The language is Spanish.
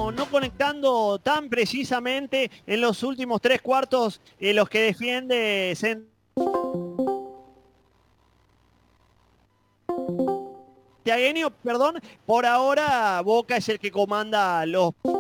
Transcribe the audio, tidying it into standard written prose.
no conectando tan precisamente en los últimos tres cuartos los que defiende Santiagueño, perdón. Por ahora Boca es el que comanda los